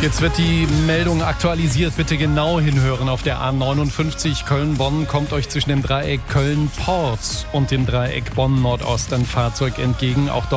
Jetzt wird die Meldung aktualisiert. Bitte genau hinhören. Auf der A59 Köln-Bonn kommt euch zwischen dem Dreieck Köln-Port und dem Dreieck Bonn-Nordost ein Fahrzeug entgegen. Auch dort